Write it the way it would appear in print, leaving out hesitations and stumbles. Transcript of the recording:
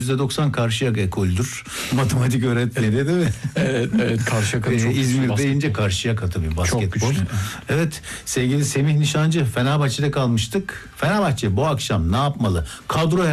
%90 Karşıyaka ekolüdür. Matematik öğretmeni değil mi? Evet, Karşıyaka'nın çok güçlü İzmir basketbol. deyince Karşıyaka tabii basketbol. güçlü. Evet, sevgili Semih Nişancı, Fenerbahçe'de kalmıştık. Fenerbahçe bu akşam ne yapmalı? Kadro